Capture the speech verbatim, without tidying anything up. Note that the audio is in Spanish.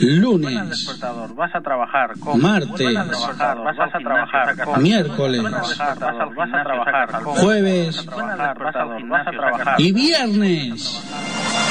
lunes, vas a trabajar, martes, vas a trabajar, miércoles, vas a trabajar, jueves vas a trabajar y viernes.